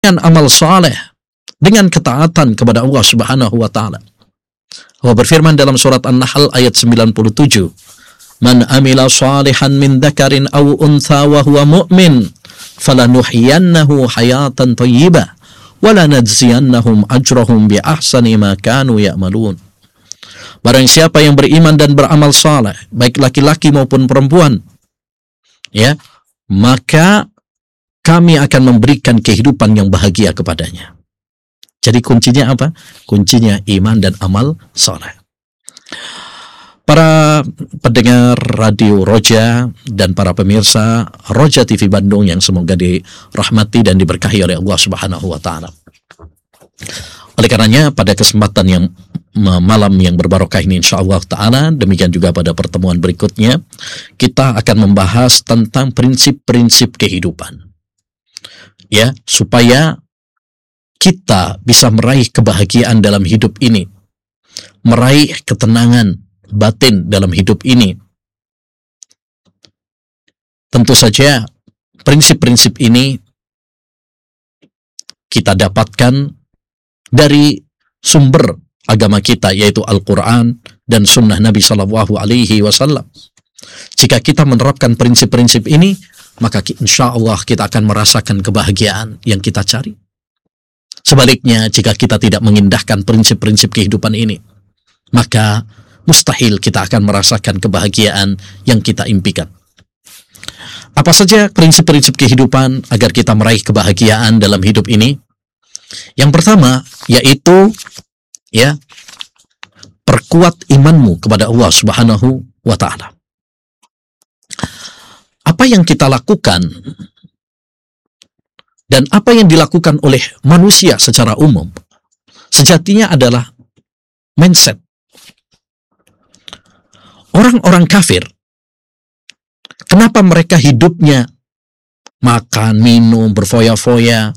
dengan amal saleh, dengan ketaatan kepada Allah Subhanahu wa taala. Allah berfirman dalam surat An-Nahl ayat 97, "Man amila salihan min dzakarin aw untha wa huwa mu'min, falanuhyiyannahu hayatan thayyibah wa lanajziyannahum ajrahum bi ahsani ma kanu ya'malun." Barang siapa yang beriman dan beramal saleh, baik laki-laki maupun perempuan, ya, maka kami akan memberikan kehidupan yang bahagia kepadanya. Jadi kuncinya apa? Kuncinya iman dan amal saleh. Para pendengar Radio Roja dan para pemirsa Roja TV Bandung yang semoga dirahmati dan diberkahi oleh Allah Subhanahu wa taala. Oleh karenanya pada kesempatan yang malam yang berbarokah ini insyaallah taala, demikian juga pada pertemuan berikutnya kita akan membahas tentang prinsip-prinsip kehidupan. Ya, supaya kita bisa meraih kebahagiaan dalam hidup ini, meraih ketenangan batin dalam hidup ini. Tentu saja prinsip-prinsip ini kita dapatkan dari sumber agama kita, yaitu Al-Quran dan Sunnah Nabi Sallallahu Alaihi Wasallam. Jika kita menerapkan prinsip-prinsip ini, maka insya Allah kita akan merasakan kebahagiaan yang kita cari. Sebaliknya, jika kita tidak mengindahkan prinsip-prinsip kehidupan ini, maka mustahil kita akan merasakan kebahagiaan yang kita impikan. Apa saja prinsip-prinsip kehidupan agar kita meraih kebahagiaan dalam hidup ini? Yang pertama, yaitu ya, perkuat imanmu kepada Allah Subhanahu wa taala. Apa yang kita lakukan dan apa yang dilakukan oleh manusia secara umum sejatinya adalah mindset. Orang-orang kafir, kenapa mereka hidupnya makan, minum, berfoya-foya?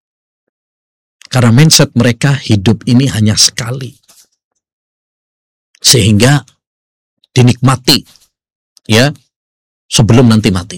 Karena mindset mereka hidup ini hanya sekali. Sehingga dinikmati ya sebelum nanti mati.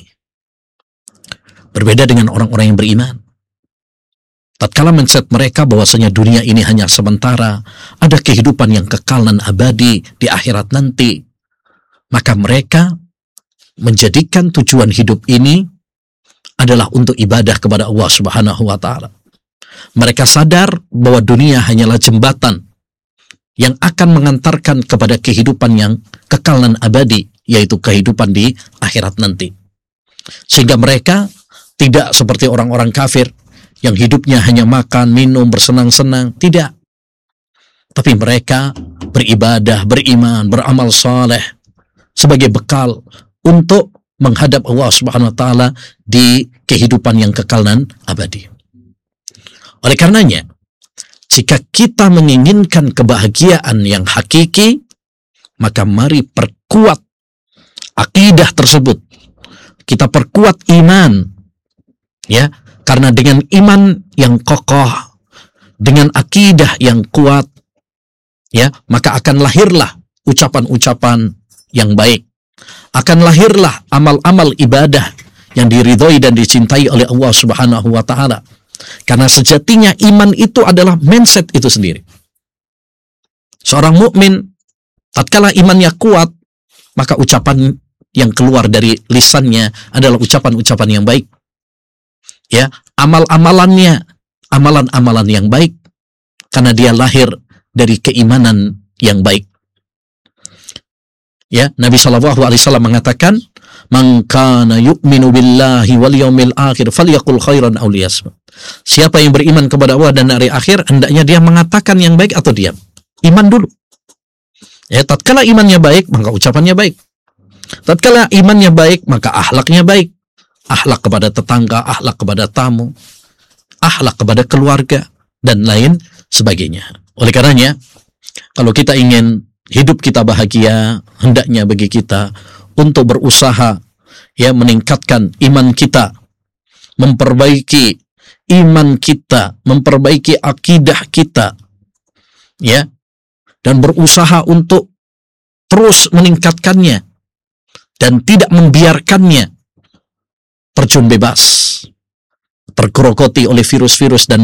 Berbeda dengan orang-orang yang beriman. Tatkala mindset mereka bahwasanya dunia ini hanya sementara, ada kehidupan yang kekal dan abadi di akhirat nanti, maka mereka menjadikan tujuan hidup ini adalah untuk ibadah kepada Allah Subhanahu wa taala. Mereka sadar bahwa dunia hanyalah jembatan yang akan mengantarkan kepada kehidupan yang kekal dan abadi, yaitu kehidupan di akhirat nanti. Sehingga mereka tidak seperti orang-orang kafir yang hidupnya hanya makan, minum, bersenang-senang. Tidak. Tapi mereka beribadah, beriman, beramal saleh sebagai bekal untuk menghadap Allah Subhanahu wa taala di kehidupan yang kekal dan abadi. Oleh karenanya, jika kita menginginkan kebahagiaan yang hakiki, maka mari perkuat akidah tersebut. Kita perkuat iman, ya, karena dengan iman yang kokoh, dengan akidah yang kuat, ya, maka akan lahirlah ucapan-ucapan yang baik. Akan lahirlah amal-amal ibadah yang diridhoi dan dicintai oleh Allah Subhanahu wa taala. Karena sejatinya iman itu adalah mindset itu sendiri. Seorang mukmin tatkala imannya kuat, maka ucapan yang keluar dari lisannya adalah ucapan-ucapan yang baik. Ya, amalan-amalannya, amalan-amalan yang baik karena dia lahir dari keimanan yang baik. Ya, Nabi Shallallahu Alaihi Wasallam mengatakan, "Man kana yu'minu billahi wal yaumil akhir falyaqul khairan aw liyasmut." Siapa yang beriman kepada Allah dan hari akhir, hendaknya dia mengatakan yang baik atau diam. Iman dulu. Ya, tatkala imannya baik, maka ucapannya baik. Tatkala imannya baik, maka akhlaknya baik. Akhlak kepada tetangga, akhlak kepada tamu, akhlak kepada keluarga, dan lain sebagainya. Oleh karenanya, kalau kita ingin hidup kita bahagia, hendaknya bagi kita untuk berusaha ya meningkatkan iman kita, memperbaiki iman kita, memperbaiki akidah kita, ya, dan berusaha untuk terus meningkatkannya dan tidak membiarkannya terjun bebas. tergerogoti oleh virus-virus dan